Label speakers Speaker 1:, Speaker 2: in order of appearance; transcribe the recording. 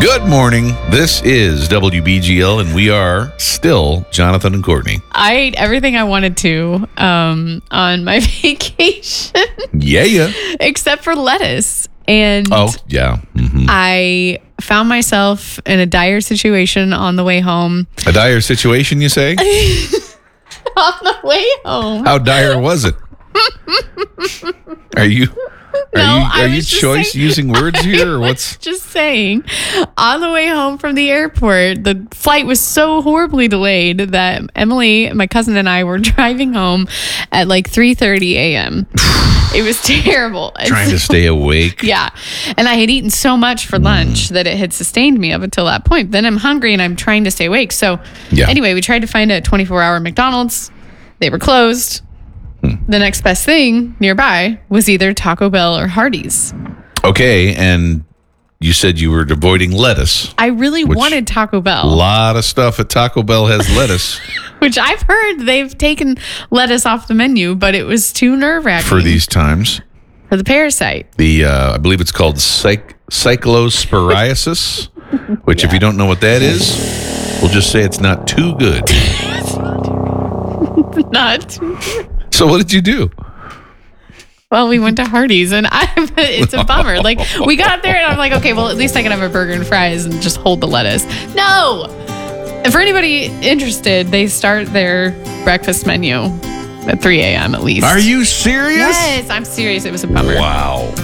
Speaker 1: Good morning. This is WBGL, and we are still Jonathan and Courtney.
Speaker 2: I ate everything I wanted to on my vacation.
Speaker 1: Yeah.
Speaker 2: Except for lettuce. And I found myself in a dire situation on the way home.
Speaker 1: A dire situation, you say?
Speaker 2: On the way home.
Speaker 1: How dire was it? Are you using words here, or what's?
Speaker 2: Just saying, on the way home from the airport, the flight was so horribly delayed that Emily, my cousin, and I were driving home at like 3:30 a.m. It was terrible.
Speaker 1: Trying to stay awake.
Speaker 2: Yeah. And I had eaten so much for lunch that it had sustained me up until that point. Then I'm hungry and I'm trying to stay awake. So anyway, we tried to find a 24-hour McDonald's. They were closed. The next best thing nearby was either Taco Bell or Hardee's.
Speaker 1: Okay, and you said you were avoiding lettuce.
Speaker 2: I really wanted Taco Bell.
Speaker 1: A lot of stuff at Taco Bell has lettuce.
Speaker 2: Which I've heard they've taken lettuce off the menu, but it was too nerve-wracking.
Speaker 1: For these times.
Speaker 2: For the parasite.
Speaker 1: I believe it's called cyclosporiasis, which if you don't know what that is, we'll just say it's not too good.
Speaker 2: Not too good.
Speaker 1: So what did you do?
Speaker 2: Well, we went to Hardee's, and it's a bummer. Like, we got there, and I'm like, okay, well, at least I can have a burger and fries and just hold the lettuce. No! And for anybody interested, they start their breakfast menu at 3 a.m. at least.
Speaker 1: Are you serious?
Speaker 2: Yes, I'm serious. It was a bummer.
Speaker 1: Wow.